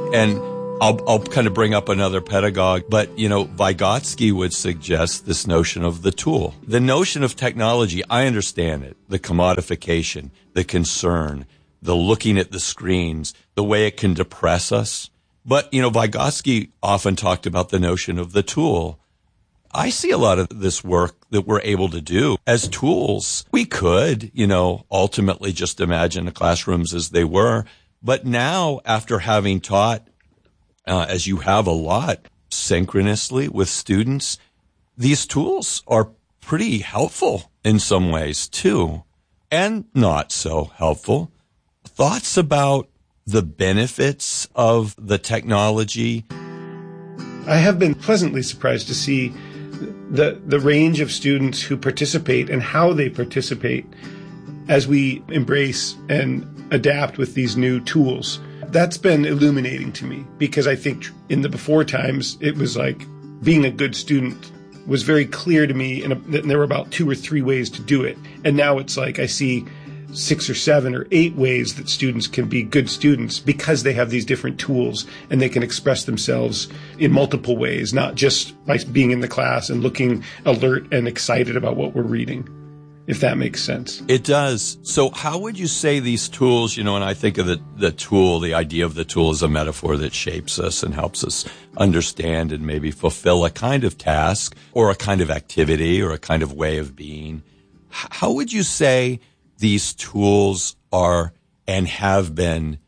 And I'll kind of bring up another pedagogue, but, Vygotsky would suggest this notion of the tool. The notion of technology, I understand it, the commodification, the concern, the looking at the screens, the way it can depress us. But, Vygotsky often talked about the notion of the tool. I see a lot of this work that we're able to do as tools. We could, ultimately just imagine the classrooms as they were. But now, after having taught, as you have a lot, synchronously with students, these tools are pretty helpful in some ways too, and not so helpful. Thoughts about the benefits of the technology? I have been pleasantly surprised to see the range of students who participate and how they participate as we embrace and adapt with these new tools. That's been illuminating to me, because I think in the before times, it was like being a good student was very clear to me, and there were about 2 or 3 ways to do it. And now it's like I see 6 or 7 or 8 ways that students can be good students because they have these different tools and they can express themselves in multiple ways, not just by being in the class and looking alert and excited about what we're reading, if that makes sense. It does. So how would you say these tools, and I think of the tool, the idea of the tool as a metaphor that shapes us and helps us understand and maybe fulfill a kind of task or a kind of activity or a kind of way of being. How would you say these tools are and have been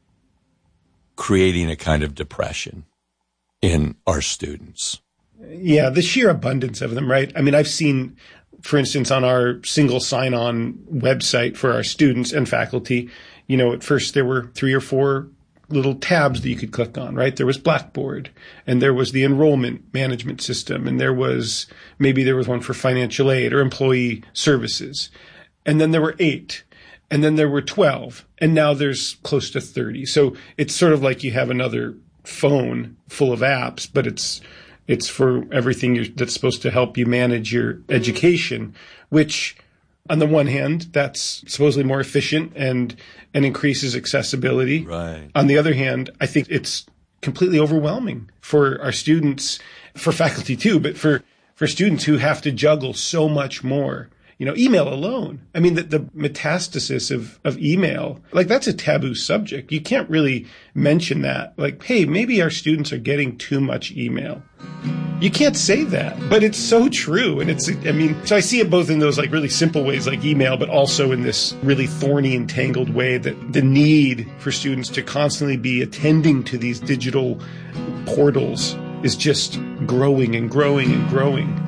creating a kind of depression in our students? Yeah, the sheer abundance of them, right? I mean, I've seen, for instance, on our single sign-on website for our students and faculty, at first there were 3 or 4 little tabs that you could click on, right? There was Blackboard, and there was the enrollment management system, and there was one for financial aid or employee services. And then there were 8, and then there were 12, and now there's close to 30. So it's sort of like you have another phone full of apps, but it's for everything that's supposed to help you manage your education, which on the one hand, that's supposedly more efficient and increases accessibility. Right. On the other hand, I think it's completely overwhelming for our students, for faculty too, but for students who have to juggle so much more. Email alone. I mean, the metastasis of email, like that's a taboo subject. You can't really mention that. Like, hey, maybe our students are getting too much email. You can't say that, but it's so true. And so I see it both in those like really simple ways like email, but also in this really thorny and tangled way that the need for students to constantly be attending to these digital portals is just growing and growing and growing.